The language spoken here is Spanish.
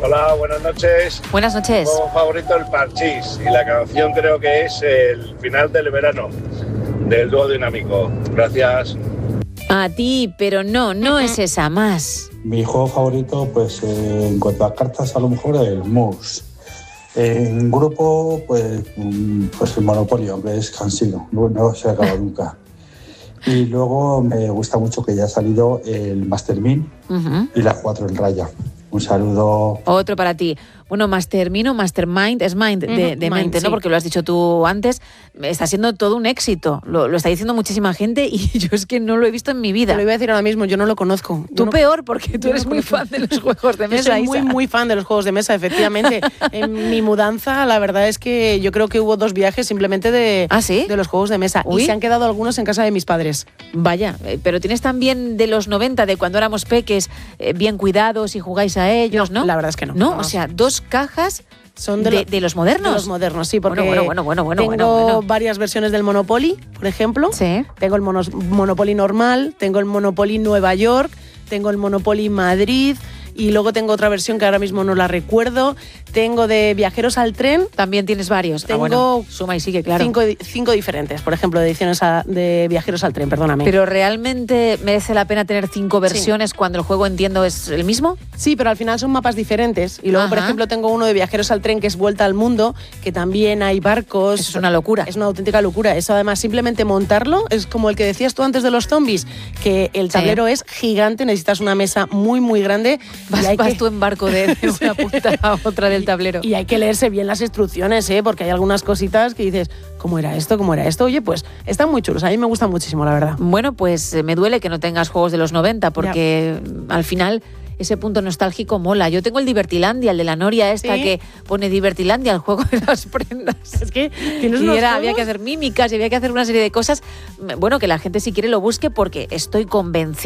Hola, buenas noches. Buenas noches. Mi juego favorito, el Parchís, y la canción creo que es el final del verano, del dúo dinámico. Gracias. A ti, pero no es esa, más. Mi juego favorito, pues en cuanto a cartas, a lo mejor el Mouse. En grupo, pues el Monopoly, hombre, es cansino, no se acaba nunca. Y luego me gusta mucho que ya ha salido el Mastermind y la 4 en raya. Un saludo. Otro para ti. Bueno, Mastermind o Mastermind es mind de mente, ¿no? Sí. Porque lo has dicho tú antes. Está siendo todo un éxito. Lo está diciendo muchísima gente y yo es que no lo he visto en mi vida. Te lo iba a decir ahora mismo, yo no lo conozco. Tú peor, porque tú eres muy fan de los juegos de mesa. Yo soy muy fan de los juegos de mesa, efectivamente. En mi mudanza, la verdad es que yo creo que hubo 2 viajes simplemente de los juegos de mesa. Uy. Y se han quedado algunos en casa de mis padres. Vaya, pero tienes también de los 90, de cuando éramos peques, bien cuidados y jugáis a ellos, ¿no? La verdad es que no. No, o sea, 2 cajas son de los modernos. De los modernos, sí, porque bueno, tengo varias versiones del Monopoly, por ejemplo. Sí. Tengo el Monopoly normal, tengo el Monopoly Nueva York, tengo el Monopoly Madrid y luego tengo otra versión que ahora mismo no la recuerdo. Tengo de Viajeros al Tren. También tienes varios. Tengo suma y sigue, claro. 5 diferentes, por ejemplo, de ediciones de Viajeros al Tren, perdóname. ¿Pero realmente merece la pena tener 5 versiones cuando el juego, entiendo, es el mismo? Sí, pero al final son mapas diferentes. Y luego, por ejemplo, tengo uno de Viajeros al Tren que es Vuelta al Mundo, que también hay barcos. Eso es una locura. Es una auténtica locura. Eso además, simplemente montarlo, es como el que decías tú antes de los zombies, que el tablero es gigante, necesitas una mesa muy, muy grande. Vas tú en barco de una punta a otra del tablero. Y hay que leerse bien las instrucciones, porque hay algunas cositas que dices, ¿cómo era esto? ¿Cómo era esto? Oye, pues están muy chulos. A mí me gustan muchísimo, la verdad. Bueno, pues me duele que no tengas juegos de los 90, porque al final ese punto nostálgico mola. Yo tengo el Divertilandia, el de la Noria esta que pone Divertilandia, el juego de las prendas. Es que tienes unos había que hacer mímicas y había que hacer una serie de cosas. Bueno, que la gente si quiere lo busque porque estoy convencida